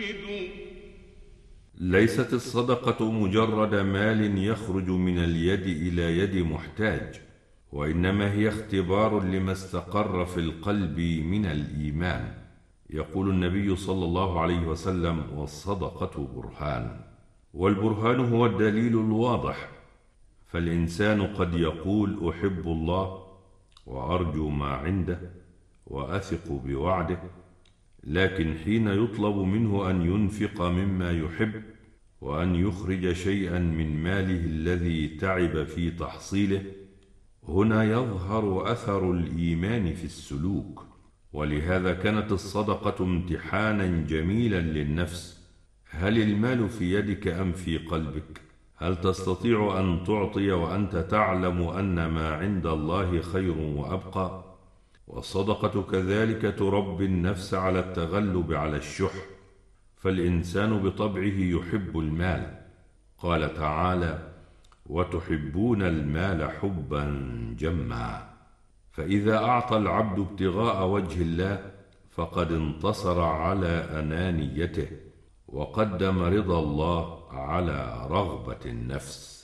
يجد. ليست الصدقة مجرد مال يخرج من اليد إلى يد محتاج، وإنما هي اختبار لما استقر في القلب من الإيمان. يقول النبي صلى الله عليه وسلم: والصدقة برهان. والبرهان هو الدليل الواضح. فالإنسان قد يقول: أحب الله وأرجو ما عنده وأثق بوعده، لكن حين يطلب منه أن ينفق مما يحب وأن يخرج شيئا من ماله الذي تعب في تحصيله، هنا يظهر أثر الإيمان في السلوك. ولهذا كانت الصدقة امتحانا جميلا للنفس. هل المال في يدك أم في قلبك؟ هل تستطيع أن تعطي وأنت تعلم أن ما عند الله خير وأبقى؟ والصدقة كذلك تربي النفس على التغلب على الشح، فالإنسان بطبعه يحب المال. قال تعالى: وتحبون المال حبا جما. فإذا أعطى العبد ابتغاء وجه الله فقد انتصر على أنانيته، وقدم رضا الله على رغبة النفس.